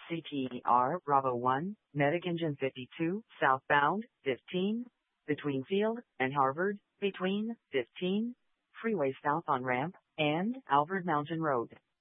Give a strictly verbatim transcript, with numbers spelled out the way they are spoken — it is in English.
C T E R Bravo one, medic engine fifty-two, southbound, fifteen, between Field and Harvard, between fifteen, freeway south on ramp, and Alvord Mountain Road.